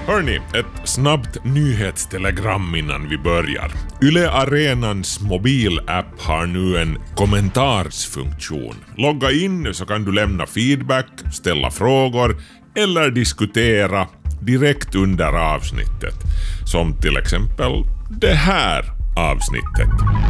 Hörni, ett snabbt nyhetstelegram innan vi börjar. Yle Arenans mobilapp har nu en kommentarsfunktion. Logga in så kan du lämna feedback, ställa frågor eller diskutera direkt under avsnittet. Som till exempel det här avsnittet.